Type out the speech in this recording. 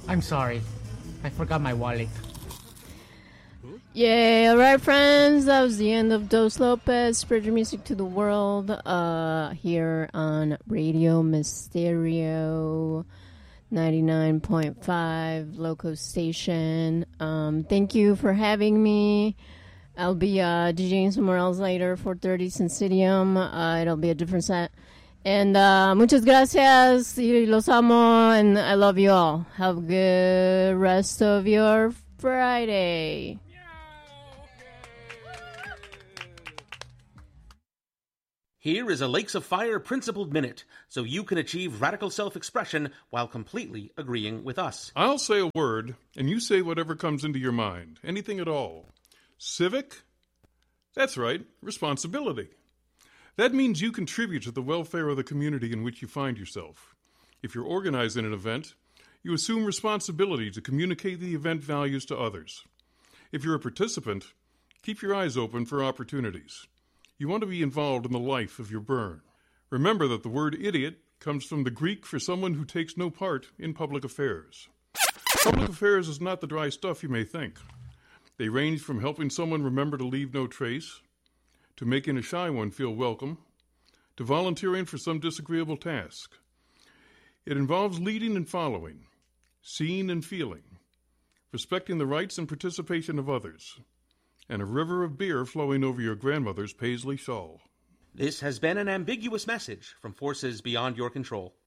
I'm sorry. I forgot my wallet. Yeah, alright friends, that was the end of Dos Lopez, spread your music to the world, here on Radio Mysterio 99.5 Loco Station. Thank you for having me. I'll be DJing somewhere else later, 4:30 Syncytium. It'll be a different set. And muchas gracias, y los amo, and I love you all. Have a good rest of your Friday. Here is a Lakes of Fire Principled Minute, so you can achieve radical self-expression while completely agreeing with us. I'll say a word, and you say whatever comes into your mind. Anything at all. Civic? That's right, responsibility. That means you contribute to the welfare of the community in which you find yourself. If you're organizing an event, you assume responsibility to communicate the event values to others. If you're a participant, keep your eyes open for opportunities. You want to be involved in the life of your burn. Remember that the word idiot comes from the Greek for someone who takes no part in public affairs. Public affairs is not the dry stuff you may think. They range from helping someone remember to leave no trace, to making a shy one feel welcome, to volunteering for some disagreeable task. It involves leading and following, seeing and feeling, respecting the rights and participation of others, and a river of beer flowing over your grandmother's paisley shawl. This has been an ambiguous message from forces beyond your control.